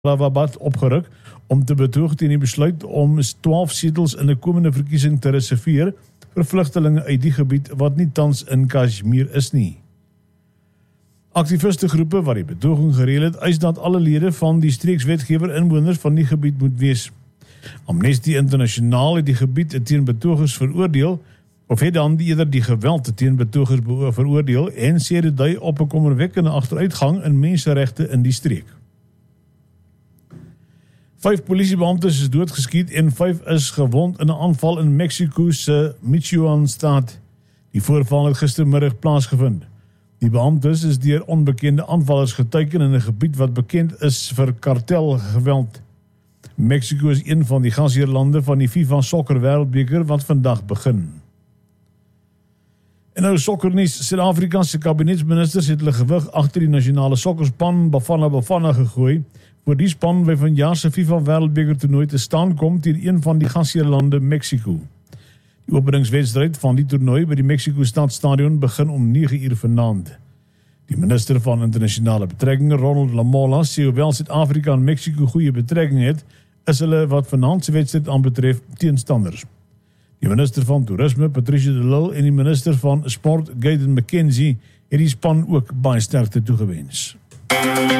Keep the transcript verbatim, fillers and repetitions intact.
Jalalabad opgeruk om te betoog teen die besluit om twaalf setels in 'n komende verkiesing te reserveer vir vlugtelinge uit die gebied wat nie tans in Kashmir is nie. Aktiviste groepe wat die betoging gereël het, eis dat alle lede van die streekswetgewer inwoners van die gebied moet wees. Amnesty Internasionaal het die gebied teen betogers veroordeel, of het dan eerder die geweld teen betogers veroordeel en sê dit dui op 'n kommerwekkende agteruitgang in menseregte in die streek. Vyf polisiebeamptes is doodgeskiet en vyf is gewond in 'n aanval in Mexico se Michoacán staat. Die voorval het gistermiddag plaasgevind. Die beamptes is deur onbekende aanvallers geteiken in 'n gebied wat bekend is vir kartelgeweld. Mexico is een van die gasheerlande van die FIFA Sokker Wêreldbeker wat vandag begin. En nou sokkernuus, Suid-Afrika se kabinetsministers het hulle gewig agter die nasionale sokkerspan Bafana Bafana gegooi, voor die span by vanjaar se FIFA Wêreldbeker toernooi te staan kom teen een van die gasheerlande Mexico. Die openingswedstryd van die toernooi by die Mexico Stadstadion begin om nege uur vanaand. Die minister van internasionale betrekkinge, Ronald Lamola, sê hoewel Suid-Afrika en Mexico goeie betrekking het, is hulle wat vanaand se wedstryd aanbetref teenstanders. Die minister van toerisme, Patricia de Lille, en die minister van sport, Gayden McKenzie, het die span ook baie sterkte toegewens.